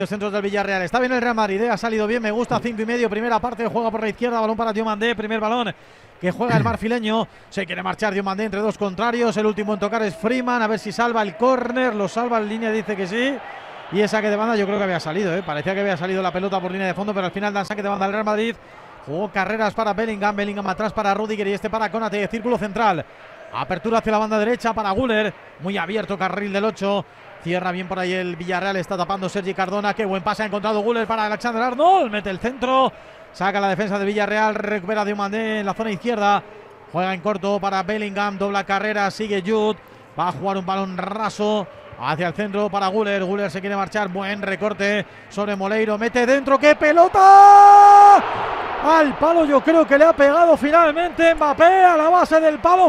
Centros del Villarreal. Está bien el Real Madrid, ha salido bien, me gusta, 5,5, primera parte, juega por la izquierda, balón para Diomandé, primer balón que juega el marfileño, se quiere marchar Diomandé entre dos contrarios, el último en tocar es Freeman, a ver si salva el córner, lo salva en línea, dice que sí, y el saque de banda yo creo que había salido, parecía que había salido la pelota por línea de fondo, pero al final dan saque de banda al Real Madrid. Jugó Carreras para Bellingham, Bellingham atrás para Rudiger y este para Konate, círculo central, apertura hacia la banda derecha para Güler, muy abierto carril del 8. Cierra bien por ahí el Villarreal, está tapando Sergi Cardona, qué buen pase ha encontrado Güler para Alexander-Arnold, mete el centro, saca la defensa de Villarreal, recupera Diomandé en la zona izquierda, juega en corto para Bellingham, dobla carrera, sigue Jude, va a jugar un balón raso hacia el centro para Güler, Güler se quiere marchar, buen recorte sobre Moleiro, mete dentro, ¡qué pelota! Al palo, yo creo que le ha pegado finalmente Mbappé a la base del palo,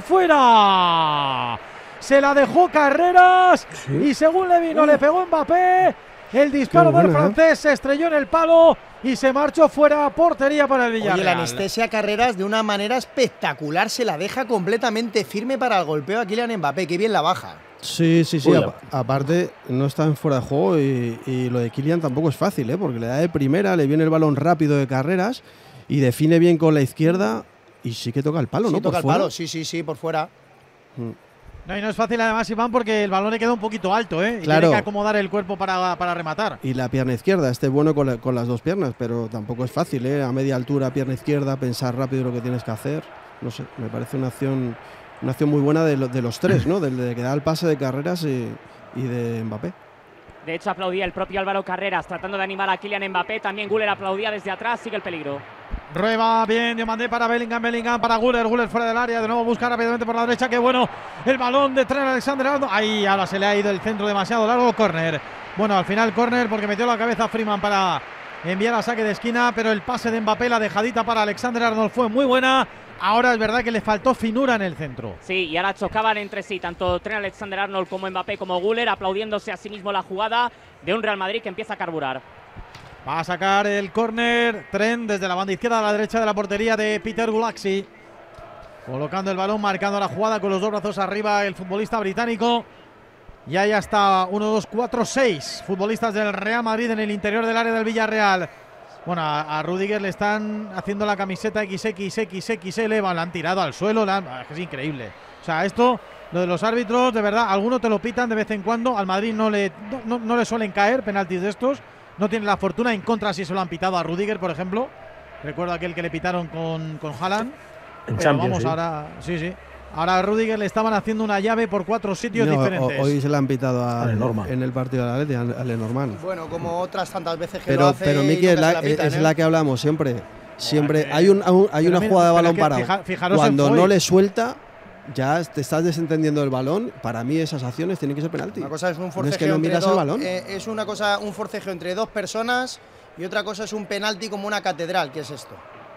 fuera. Se la dejó Carreras, sí. Y según le vino, le pegó Mbappé. El disparo del francés se estrelló en el palo y se marchó fuera, portería para el Villarreal. Oye, la anestesia Carreras de una manera espectacular, se la deja completamente firme para el golpeo a Kylian Mbappé, que bien la baja. Sí. Aparte, no está en fuera de juego y lo de Kylian tampoco es fácil, porque le da de primera, le viene el balón rápido de Carreras y define bien con la izquierda y sí que toca el palo, sí, ¿no? Toca el palo, sí, por fuera. No, y no es fácil además, Iván, porque el balón le queda un poquito alto, y claro. Tiene que acomodar el cuerpo para rematar. Y la pierna izquierda, bueno con las dos piernas, pero tampoco es fácil, a media altura, pierna izquierda, pensar rápido lo que tienes que hacer. No sé, me parece una acción muy buena de los tres, ¿no? De que da el pase de Carreras y de Mbappé. De hecho, aplaudía el propio Álvaro Carreras tratando de animar a Kylian Mbappé. También Güler aplaudía desde atrás, sigue el peligro. Rueba bien, Diomandé para Bellingham para Güler fuera del área, de nuevo busca rápidamente por la derecha, qué bueno, el balón de Trent Alexander-Arnold, ahí ahora se le ha ido el centro demasiado largo, córner. Bueno, al final córner porque metió la cabeza Freeman para enviar a saque de esquina, pero el pase de Mbappé, la dejadita para Alexander-Arnold fue muy buena. Ahora es verdad que le faltó finura en el centro. Sí, y ahora chocaban entre sí, tanto Trent Alexander-Arnold como Mbappé como Güler, aplaudiéndose a sí mismo la jugada de un Real Madrid que empieza a carburar. Va a sacar el córner Trent desde la banda izquierda a la derecha de la portería de Peter Gulaxi. Colocando el balón, marcando la jugada con los dos brazos arriba el futbolista británico. Y ahí está 1, 2, 4, 6 futbolistas del Real Madrid en el interior del área del Villarreal. Bueno, a Rudiger le están haciendo la camiseta XXXXL, le han tirado al suelo, es increíble. O sea, esto, lo de los árbitros, de verdad, algunos te lo pitan de vez en cuando. Al Madrid no le suelen caer penaltis de estos. No tiene la fortuna en contra si se lo han pitado a Rudiger, por ejemplo. Recuerdo aquel que le pitaron con Haaland. En Pero Champions, vamos, sí. Ahora sí. Ahora a Rudiger le estaban haciendo una llave por 4 sitios diferentes. Hoy se le han pitado en el partido de la Atleti, al Lenormand. Bueno, como otras tantas veces que lo hace. Pero Miki, es la que hablamos siempre. Hay una jugada de balón parado. Cuando no le suelta, ya te estás desentendiendo del balón. Para mí esas acciones tienen que ser penalti. Una cosa es un forcejeo, no es que no miras el balón. Es una cosa, un forcejeo entre dos personas y otra cosa es un penalti como una catedral. ¿Qué es esto?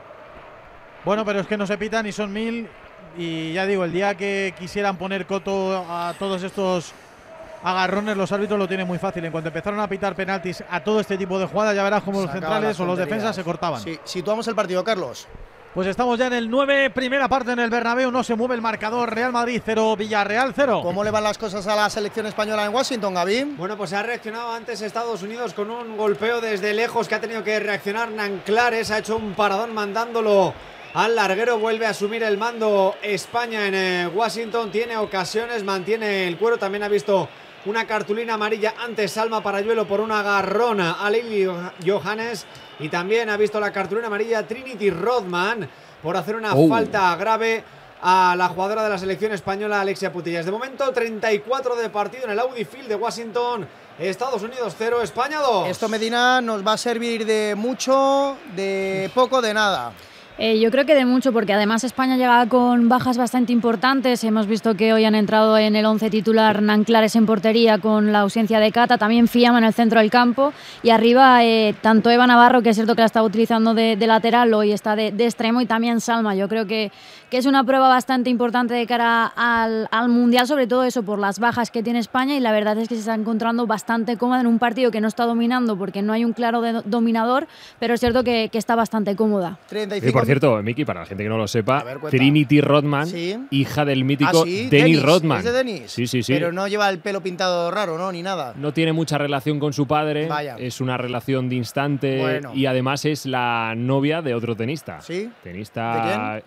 Bueno, pero es que no se pitan y son 1000. Y ya digo, el día que quisieran poner coto a todos estos agarrones, los árbitros lo tienen muy fácil. En cuanto empezaron a pitar penaltis a todo este tipo de jugadas, ya verás cómo los centrales o los defensas se cortaban. Sí, situamos el partido, Carlos. Pues estamos ya en el 9, primera parte en el Bernabéu, no se mueve el marcador, Real Madrid 0, Villarreal 0. ¿Cómo le van las cosas a la selección española en Washington, Gaby? Bueno, pues ha reaccionado antes Estados Unidos con un golpeo desde lejos que ha tenido que reaccionar Nanclares, ha hecho un paradón mandándolo al larguero, vuelve a asumir el mando España en Washington, tiene ocasiones, mantiene el cuero, también ha visto una cartulina amarilla ante Salma Parayuelo por una agarrona a Lily Johannes y también ha visto la cartulina amarilla Trinity Rodman por hacer una falta grave a la jugadora de la selección española Alexia Putellas. De momento 34 de partido en el Audi Field de Washington, Estados Unidos 0, España 2. Esto, Medina, nos va a servir de mucho, de poco, de nada. Yo creo que de mucho, porque además España llega con bajas bastante importantes. Hemos visto que hoy han entrado en el 11 titular Nanclares en portería con la ausencia de Cata, también Fiamma en el centro del campo y arriba tanto Eva Navarro, que es cierto que la estaba utilizando de lateral, hoy está de extremo, y también Salma. Yo creo que es una prueba bastante importante de cara al Mundial, sobre todo eso, por las bajas que tiene España, y la verdad es que se está encontrando bastante cómoda en un partido que no está dominando porque no hay un claro dominador, pero es cierto que está bastante cómoda. 35 por cierto, Miki, para la gente que no lo sepa, A ver, cuenta. Trinity Rodman, Sí. hija del mítico sí, Dennis Rodman. ¿Es de Dennis? Sí, sí, sí. Pero no lleva el pelo pintado raro, ¿no? Ni nada. No tiene mucha relación con su padre, Vaya. es una relación de instante Bueno. y además es la novia de otro tenista. ¿Sí? Tenista.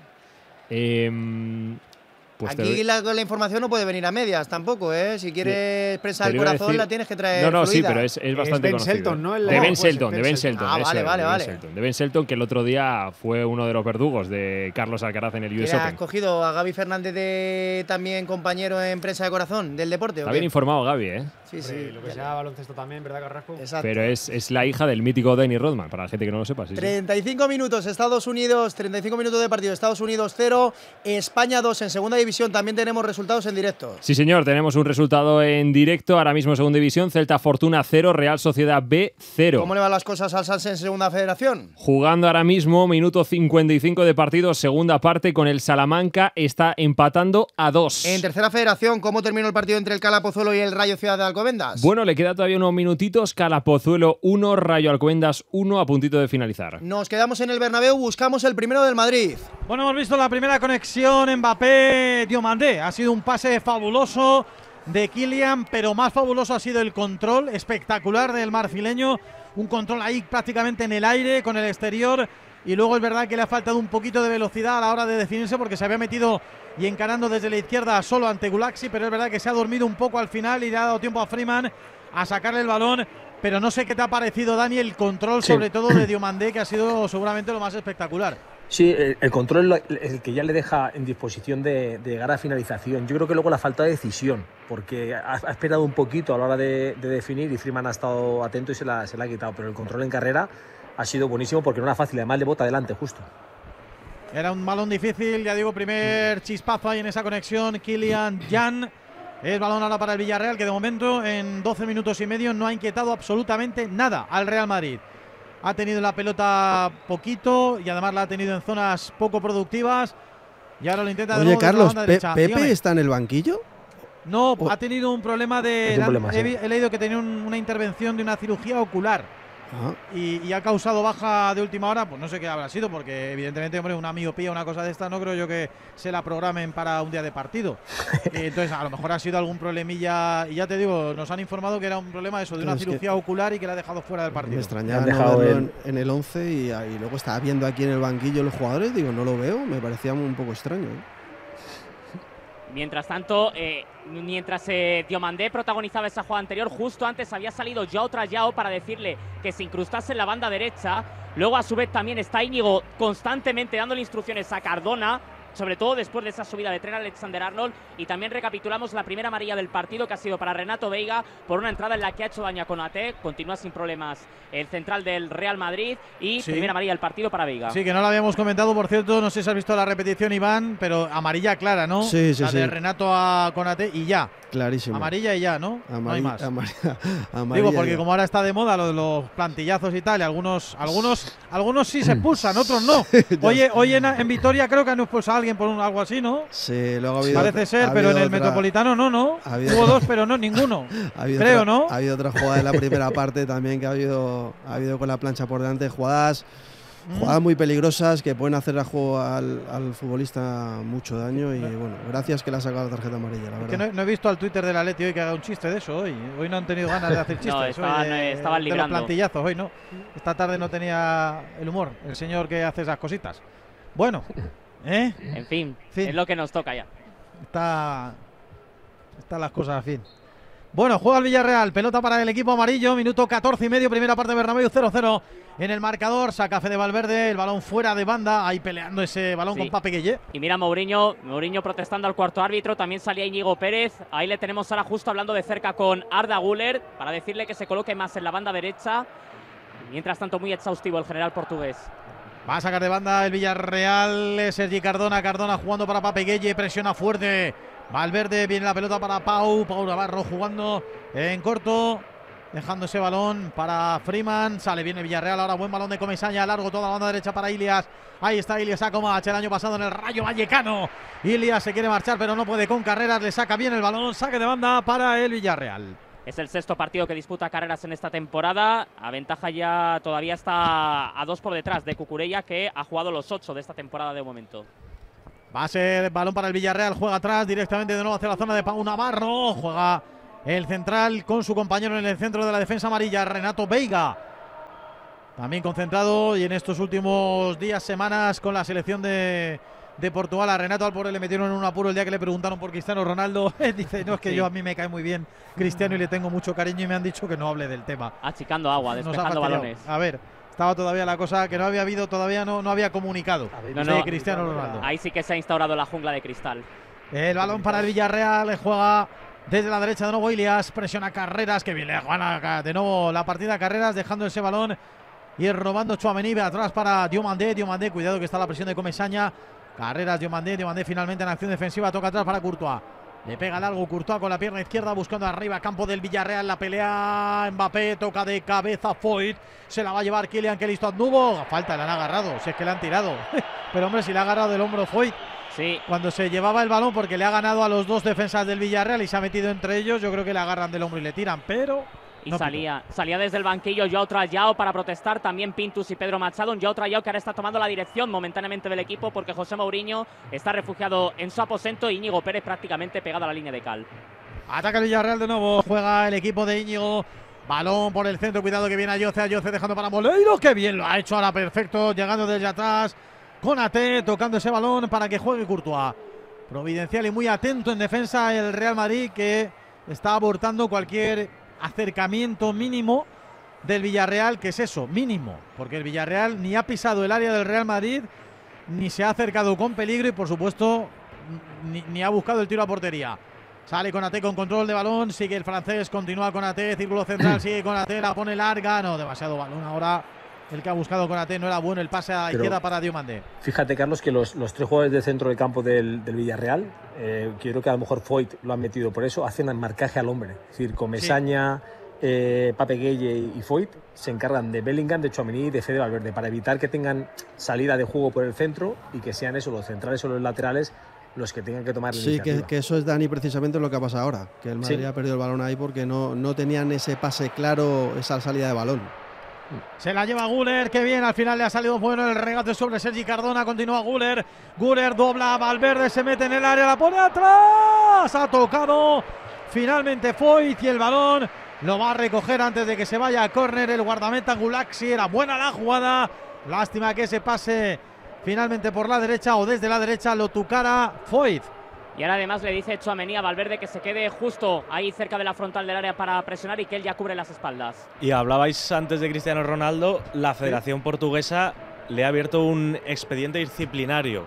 Pues te Aquí doy- la información no puede venir a medias tampoco, ¿eh? Si quieres presa te del lo iba a corazón, decir. la tienes que traer No, sí, fluida. pero es bastante Ben conocido. Shelton, ¿no? El- De Ben pues, Shelton, Ben de Ben Shelton. Shelton. Ah, eso vale, es, vale, de Ben vale. Shelton. De Ben Shelton, que el otro día fue uno de los verdugos de Carlos Alcaraz en el US ¿Que has Open. cogido a Gaby Fernández de también compañero en prensa de corazón del deporte? ¿o Está qué? bien informado Gaby, ¿eh? Sí, Hombre, sí. lo que sea baloncesto también, ¿verdad, Carrasco? Exacto. Pero es la hija del mítico Dennis Rodman, para la gente que no lo sepa. Sí, sí. 35 minutos, Estados Unidos, 35 minutos de partido, Estados Unidos 0, España 2 en segunda división. También tenemos resultados en directo. Sí, señor, tenemos un resultado en directo. Ahora mismo segunda división, Celta Fortuna 0, Real Sociedad B 0. ¿Cómo le van las cosas al Sanse en segunda federación? Jugando ahora mismo, minuto 55 de partido, segunda parte con el Salamanca, está empatando a 2. En tercera federación, ¿cómo terminó el partido entre el Cala Pozuelo y el Rayo Ciudad de Alcobendas? Bueno, le queda todavía unos minutitos. Calapozuelo 1, Rayo Alcobendas 1, a puntito de finalizar. Nos quedamos en el Bernabéu, buscamos el primero del Madrid. Bueno, hemos visto la primera conexión Mbappé-Diomandé. Ha sido un pase fabuloso de Kylian, pero más fabuloso ha sido el control espectacular del marfileño. Un control ahí prácticamente en el aire, con el exterior. Y luego es verdad que le ha faltado un poquito de velocidad a la hora de definirse, porque se había metido y encarando desde la izquierda solo ante Gulaxi, pero es verdad que se ha dormido un poco al final y le ha dado tiempo a Freeman a sacarle el balón. Pero no sé qué te ha parecido, Dani, el control sobre todo de Diomandé, que ha sido seguramente lo más espectacular. Sí, el control es el que ya le deja en disposición de llegar a finalización. Yo creo que luego la falta de decisión, porque ha esperado un poquito a la hora de definir y Freeman ha estado atento y se la ha quitado. Pero el control en carrera ha sido buenísimo porque no era fácil, además le bota adelante justo. Era un balón difícil, ya digo, primer chispazo ahí en esa conexión. Kylian Jan. Es balón ahora para el Villarreal, que de momento en 12 minutos y medio no ha inquietado absolutamente nada al Real Madrid. Ha tenido la pelota poquito y además la ha tenido en zonas poco productivas. Y ahora lo intenta de Oye, nuevo desde la Carlos, banda derecha. ¿Pepe Dígame. está en el banquillo? No, ha tenido un problema de… Es un problema, sí. He leído que tenía una intervención de una cirugía ocular. Ah, Y ha causado baja de última hora, pues no sé qué habrá sido, porque evidentemente, hombre, una miopía, una cosa de esta, no creo yo que se la programen para un día de partido. Entonces, a lo mejor ha sido algún problemilla, y ya te digo, nos han informado que era un problema eso, de una Es que cirugía ocular y que la ha dejado fuera del me partido. extrañaba Han no dejado verlo el- en el 11 y luego estaba viendo aquí en el banquillo los jugadores, digo, no lo veo, me parecía un poco extraño. Mientras tanto, mientras Diomandé protagonizaba esa jugada anterior, justo antes había salido Joao Trayao para decirle que se incrustase en la banda derecha. Luego, a su vez, también está Íñigo constantemente dándole instrucciones a Cardona, sobre todo después de esa subida de tren a Alexander-Arnold. Y también recapitulamos la primera amarilla del partido, que ha sido para Renato Veiga por una entrada en la que ha hecho daño a Konaté. Continúa sin problemas el central del Real Madrid y Sí. primera amarilla del partido para Veiga. Sí, que no lo habíamos comentado, por cierto, no sé si has visto la repetición, Iván, pero amarilla clara, ¿no? Sí, sí, la de sí. Renato a Conate y ya. Clarísimo. Amarilla y ya, ¿no? No hay más. Digo, porque como ahora está de moda lo de los plantillazos y tal, y algunos sí se expulsan, otros no. Hoy en Vitoria creo que han expulsado a alguien por algo así, ¿no? Sí, luego ha habido Parece ser, pero en el Metropolitano no. Ha habido- Hubo dos, pero no ninguno. Ha habido Creo, otra, ¿no? Ha habido otra jugada en la primera parte también que ha habido con la plancha por delante, jugadas muy peligrosas que pueden hacer al futbolista mucho daño y bueno, gracias que le ha sacado la tarjeta amarilla, la Que verdad. no he visto al Twitter del Atleti hoy que haga un chiste de eso hoy. Hoy no han tenido ganas de hacer chistes. No, hoy estaban de los librando. plantillazos hoy, ¿no? Esta tarde no tenía el humor, el señor que hace esas cositas. Bueno, En fin, Sí. es lo que nos toca ya. Están las cosas a fin. Bueno, juega el Villarreal, pelota para el equipo amarillo, minuto 14 y medio, primera parte de Bernabéu, 0-0 en el marcador, saca Fede Valverde, el balón fuera de banda, ahí peleando ese balón Sí. con Pape Gueye. Y mira Mourinho protestando al cuarto árbitro, también salía Íñigo Pérez, ahí le tenemos ahora justo hablando de cerca con Arda Güler para decirle que se coloque más en la banda derecha. Mientras tanto, muy exhaustivo el general portugués. Va a sacar de banda el Villarreal, Sergi Cardona jugando para Pape Gueye, presiona fuerte. Valverde, viene la pelota para Pau Navarro jugando en corto, dejando ese balón para Freeman, sale bien el Villarreal, ahora buen balón de Comesaña, largo toda la banda derecha para Ilias, ahí está Ilias Akomach, el año pasado en el Rayo Vallecano, Ilias se quiere marchar pero no puede con carreras, le saca bien el balón, saque de banda para el Villarreal. Es el 6º partido que disputa Carreras en esta temporada. Aventaja ya, todavía está a 2 por detrás de Cucurella, que ha jugado los 8 de esta temporada de momento. Va a ser balón para el Villarreal, juega atrás directamente de nuevo hacia la zona de Pau Navarro. Juega el central con su compañero en el centro de la defensa amarilla, Renato Veiga. También concentrado y en estos últimos días, semanas con la selección de Portugal. A Renato al pobre le metieron en un apuro el día que le preguntaron por Cristiano Ronaldo. Dice, no, es que yo a mí me cae muy bien Cristiano y le tengo mucho cariño y me han dicho que no hable del tema. Achicando agua, despejando balones. A ver, estaba todavía la cosa que no había habido, todavía no había comunicado de Cristiano Ronaldo. Ahí sí que se ha instaurado la jungla de cristal. El balón para el Villarreal, juega desde la derecha de nuevo Ilias, presiona Carreras, que bien le juega de nuevo la partida a Carreras, dejando ese balón y robando Tchouaméni atrás para Diomandé, cuidado que está la presión de Comesaña. Carreras, Diomandé finalmente en acción defensiva, toca atrás para Courtois. Le pega largo Courtois con la pierna izquierda, buscando arriba, campo del Villarreal, la pelea Mbappé, toca de cabeza Foyt, se la va a llevar Kylian, que listo anduvo, falta, le han agarrado, si es que le han tirado, pero hombre, si le ha agarrado el hombro Foyt, sí. Cuando se llevaba el balón, porque le ha ganado a los 2 defensas del Villarreal y se ha metido entre ellos, yo creo que le agarran del hombro y le tiran, pero... Y no salía desde el banquillo Joao Trayao para protestar, también Pintus y Pedro Machado. Un Joao Trayao que ahora está tomando la dirección momentáneamente del equipo porque José Mourinho está refugiado en su aposento. Íñigo Pérez prácticamente pegado a la línea de cal. Ataca el Villarreal de nuevo, juega el equipo de Íñigo. Balón por el centro, cuidado que viene Ayoce dejando para Moleiro, que bien lo ha hecho ahora, perfecto, llegando desde atrás. Konaté tocando ese balón para que juegue Courtois. Providencial y muy atento en defensa el Real Madrid, que está abortando cualquier acercamiento mínimo del Villarreal, que es eso, mínimo, porque el Villarreal ni ha pisado el área del Real Madrid, ni se ha acercado con peligro y por supuesto ni ha buscado el tiro a portería. Sale Konaté con control de balón, sigue el francés, continúa Konaté, círculo central, sigue Konaté, la pone larga, no, demasiado balón ahora. El que ha buscado Konaté, no era bueno el pase a la izquierda para Diomandé. Fíjate, Carlos, que los 3 jugadores del centro del campo del Villarreal, creo que a lo mejor Foyt lo han metido por eso, hacen el marcaje al hombre. Es decir, Comesaña, Pape Gueye y Foyt se encargan de Bellingham, de Tchouaméni y de Fede Valverde para evitar que tengan salida de juego por el centro y que sean eso, los centrales o los laterales los que tengan que tomar la iniciativa. Sí, que eso es, Dani, precisamente lo que ha pasado ahora, que el Madrid ha perdido el balón ahí porque no tenían ese pase claro, esa salida de balón. Se la lleva Güler, que bien, al final le ha salido bueno el regate sobre Sergi Cardona, continúa Güler dobla a Valverde, se mete en el área, la pone atrás, ha tocado finalmente Foyt y el balón lo va a recoger antes de que se vaya a córner el guardameta Gulaxi. Era buena la jugada, lástima que ese pase finalmente por la derecha o desde la derecha lo tocara Foyt. Y ahora además le dice Tchouaméni a Valverde que se quede justo ahí cerca de la frontal del área para presionar y que él ya cubre las espaldas. Y hablabais antes de Cristiano Ronaldo, la Federación Portuguesa le ha abierto un expediente disciplinario.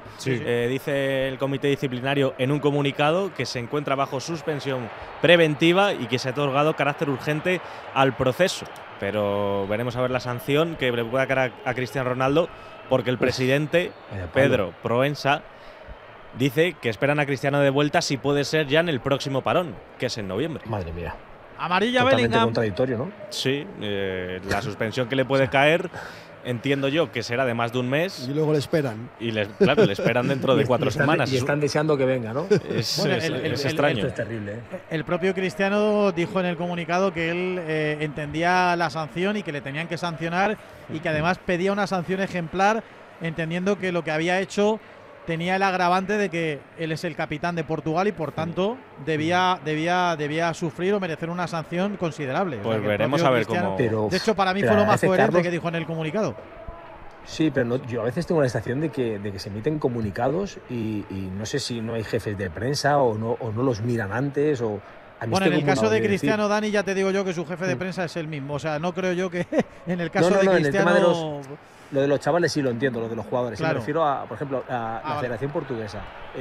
Dice el comité disciplinario en un comunicado que se encuentra bajo suspensión preventiva y que se ha otorgado carácter urgente al proceso. Pero veremos a ver la sanción que le pueda caer a Cristiano Ronaldo, porque el presidente, Pedro Proença, dice que esperan a Cristiano de vuelta si puede ser ya en el próximo parón, que es en noviembre. Madre mía. Amarilla totalmente Bellingham. Contradictorio, ¿no? Sí, la suspensión que le puede caer, entiendo yo que será de más de un mes. Y luego le esperan. Y le esperan dentro de 4 semanas. Y están deseando que venga, ¿no? Es extraño. Esto es terrible, ¿eh? El propio Cristiano dijo en el comunicado que él entendía la sanción y que le tenían que sancionar y que además pedía una sanción ejemplar, entendiendo que lo que había hecho tenía el agravante de que él es el capitán de Portugal y por tanto debía sufrir o merecer una sanción considerable. Pues o sea, veremos a ver cómo. De hecho, para mí fue lo más coherente, Carlos, que dijo en el comunicado. Sí, pero yo a veces tengo la sensación de que se emiten comunicados y no sé si no hay jefes de prensa o no los miran antes o. Bueno, en el caso de Cristiano, Dani, ya te digo yo que su jefe de prensa es el mismo. O sea, no creo yo que en el caso de Cristiano. En el tema de lo de los chavales sí lo entiendo, lo de los jugadores. Claro. Sí, me refiero a, por ejemplo, a la Federación Portuguesa.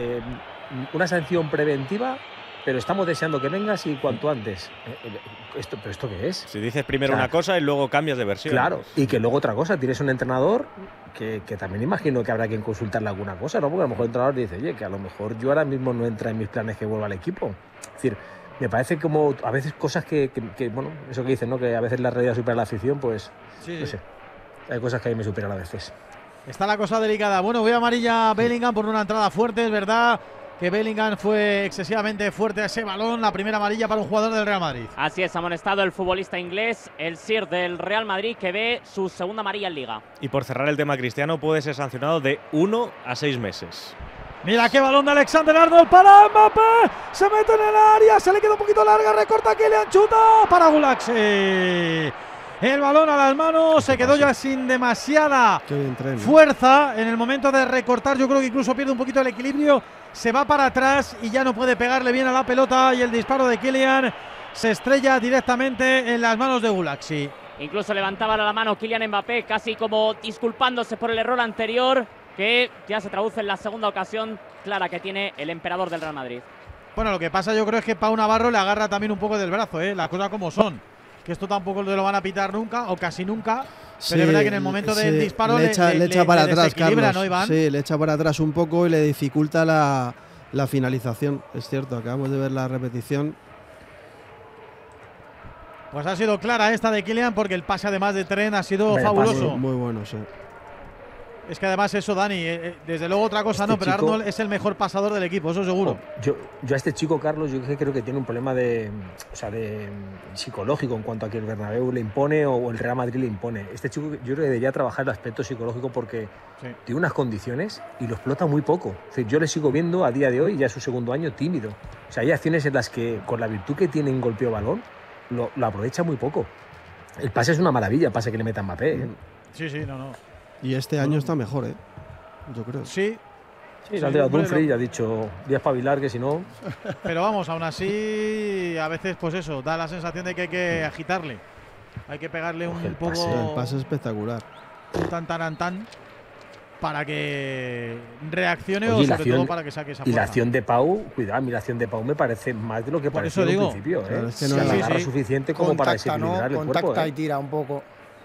Una sanción preventiva, pero estamos deseando que vengas y cuanto antes. ¿Pero esto qué es? Si dices primero una cosa y luego cambias de versión. Claro, y que luego otra cosa. Tienes un entrenador que también imagino que habrá que consultarle alguna cosa, ¿no? Porque a lo mejor el entrenador dice, oye, que a lo mejor yo ahora mismo no entra en mis planes que vuelva al equipo. Es decir, me parece como a veces cosas que bueno, eso que dicen, ¿no? Que a veces la realidad supera la afición, pues sí. No sé. Hay cosas que a mí me superan a veces. Está la cosa delicada. Bueno, voy a amarilla Bellingham por una entrada fuerte, es verdad. que Bellingham fue excesivamente fuerte a ese balón. La primera amarilla para un jugador del Real Madrid. Así es, amonestado el futbolista inglés, el Sir del Real Madrid, que ve su segunda amarilla en Liga. Y por cerrar el tema Cristiano, puede ser sancionado de 1 a 6 meses. Mira qué balón de Alexander-Arnold para Mbappé. Se mete en el área, se le queda un poquito larga, recorta Kylian, chuta para Gulaxi. El balón a las manos, se quedó ya sin demasiada fuerza en el momento de recortar. Yo creo que incluso pierde un poquito el equilibrio, se va para atrás y ya no puede pegarle bien a la pelota, y el disparo de Kylian se estrella directamente en las manos de Gulaxi. Incluso levantaba la mano Kylian Mbappé, casi como disculpándose por el error anterior, que ya se traduce en la segunda ocasión clara que tiene el emperador del Real Madrid. Bueno, lo que pasa yo creo es que Pau Navarro le agarra también un poco del brazo, las cosas como son. Que esto tampoco lo van a pitar nunca, o casi nunca. Sí, pero es verdad que en el momento del disparo le echa para atrás, Carlos. ¿No, Iván? Sí, le echa para atrás un poco y le dificulta la finalización. Es cierto, acabamos de ver la repetición. Pues ha sido clara esta de Kylian, porque el pase además de Tren ha sido fabuloso. Muy bueno, sí. Es que además eso, Dani, desde luego otra cosa no, pero Arnold es el mejor pasador del equipo, eso seguro. Yo a este chico, Carlos, yo creo que tiene un problema de psicológico en cuanto a que el Bernabéu le impone o el Real Madrid le impone. Este chico yo creo que debería trabajar el aspecto psicológico, porque tiene unas condiciones y lo explota muy poco. Es decir, yo le sigo viendo a día de hoy, ya es su segundo año, tímido. O sea, hay acciones en las que, con la virtud que tiene en golpeo balón, lo aprovecha muy poco. El pase es una maravilla, el pase que le meta Mbappé. Sí, no. Y este año está mejor, yo creo. Sí. Sí, le ha tirado Dumfries y ha dicho, voy a espabilar, que si no… Pero vamos, aún así, a veces pues eso, da la sensación de que hay que agitarle. Hay que pegarle un poco… El pase es espectacular. Tan, para que reaccione. Oye, o sobre todo para que saque esa Y la acción de Pau, cuidado, a mí la acción de Pau me parece más de lo que parecía al principio. Claro, es que no la agarra suficiente como para desequilibrar el cuerpo. Contacta y tira un poco.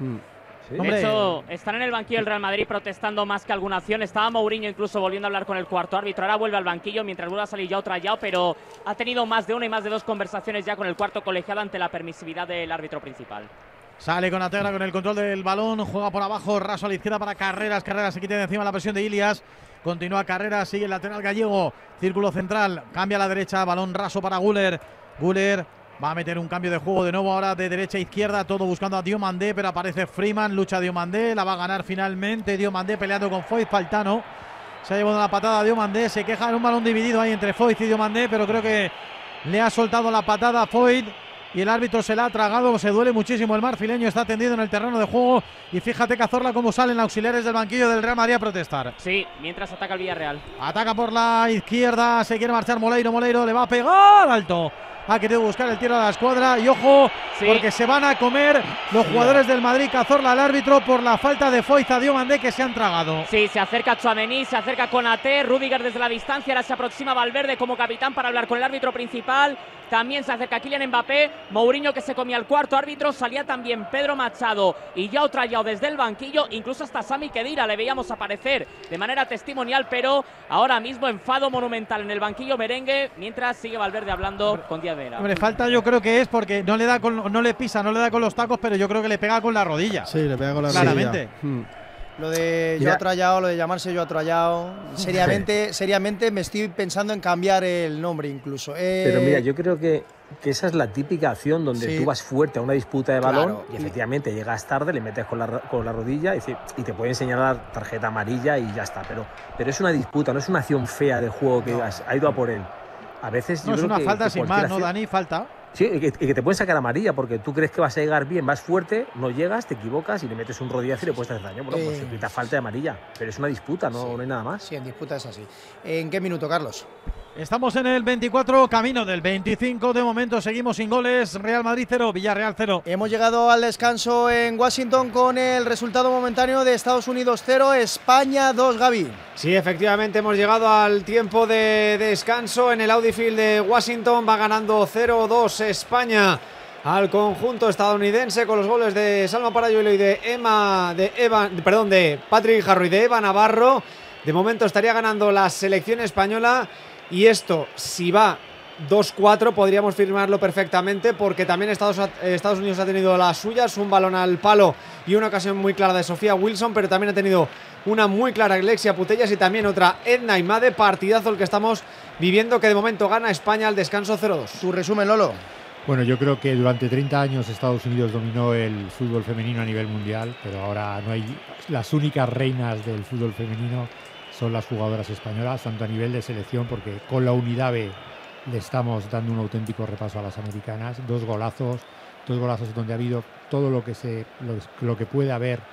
Sí. De hecho, están en el banquillo del Real Madrid protestando más que alguna acción. Estaba Mourinho incluso volviendo a hablar con el cuarto árbitro. Ahora vuelve al banquillo mientras vuelve a salir Yao Trayao, pero ha tenido más de una y más de dos conversaciones ya con el cuarto colegiado ante la permisividad del árbitro principal. Sale con Ategra con el control del balón, juega por abajo, raso a la izquierda para Carreras. Carreras se quita de encima la presión de Ilias. Continúa Carreras, sigue el lateral gallego, círculo central, cambia a la derecha, balón raso para Güler. Güler va a meter un cambio de juego de nuevo ahora de derecha a izquierda, todo buscando a Diomandé, pero aparece Freeman, lucha Diomandé, la va a ganar finalmente. Diomandé peleando con Foyth, Faltano. Se ha llevado una patada a Diomandé, se queja en un balón dividido ahí entre Foyth y Diomandé, pero creo que le ha soltado la patada a Foyth y el árbitro se la ha tragado. Se duele muchísimo el marfileño, está tendido en el terreno de juego y fíjate Cazorla cómo salen auxiliares del banquillo del Real Madrid a protestar. Sí, mientras ataca el Villarreal. Ataca por la izquierda, se quiere marchar Moleiro le va a pegar alto. Ha querido buscar el tiro a la escuadra y ojo, porque se van a comer los jugadores del Madrid Cazorla al árbitro por la falta de Foyth a Diomandé que se han tragado. Sí, se acerca Tchouaméni, se acerca Konaté, Rüdiger desde la distancia, ahora se aproxima Valverde como capitán para hablar con el árbitro principal. También se acerca Kylian Mbappé, Mourinho que se comía al cuarto árbitro, salía también Pedro Machado y Yao Trayao desde el banquillo, incluso hasta Sami Khedira le veíamos aparecer de manera testimonial, pero ahora mismo enfado monumental en el banquillo merengue, mientras sigue Valverde hablando con Díaz Vera. Hombre, falta yo creo que es porque no le da con los tacos, pero yo creo que le pega con la rodilla. Sí, le pega con la claramente. rodilla. Lo de Yao Trayao, lo de llamarse Yao Trayao, seriamente me estoy pensando en cambiar el nombre incluso. Pero mira, yo creo que esa es la típica acción donde tú vas fuerte a una disputa de balón y efectivamente llegas tarde, le metes con la rodilla y te pueden señalar tarjeta amarilla y ya está. Pero es una disputa, no es una acción fea del juego que ha ido a por él. A veces no es una falta sin más, ¿no, Dani? Falta. Sí, y que te pueden sacar amarilla porque tú crees que vas a llegar bien, vas fuerte, no llegas, te equivocas y le metes un rodillazo y le puedes hacer daño. Bueno, pues se quita falta de amarilla, pero es una disputa, no hay nada más. Sí, en disputa es así. ¿En qué minuto, Carlos? Estamos en el 24, camino del 25. De momento seguimos sin goles. Real Madrid 0, Villarreal 0. Hemos llegado al descanso en Washington con el resultado momentáneo de Estados Unidos 0, España 2, Gaby. Sí, efectivamente hemos llegado al tiempo de descanso en el Audi Field de Washington. Va ganando 0-2 España al conjunto estadounidense con los goles de Salma Parayuelo y de Patrick Jarro y de Eva Navarro. De momento estaría ganando la selección española. Y esto, si va 2-4, podríamos firmarlo perfectamente, porque también Estados Unidos ha tenido las suyas, un balón al palo y una ocasión muy clara de Sofía Wilson, pero también ha tenido una muy clara Alexia Putellas y también otra Edna Imade. Partidazo el que estamos viviendo que de momento gana España al descanso 0-2. Tu resumen, Lolo. Bueno, yo creo que durante 30 años Estados Unidos dominó el fútbol femenino a nivel mundial, pero ahora no hay. Las únicas reinas del fútbol femenino son las jugadoras españolas, tanto a nivel de selección, porque con la Unidad B le estamos dando un auténtico repaso a las americanas. Dos golazos donde ha habido todo lo que puede haber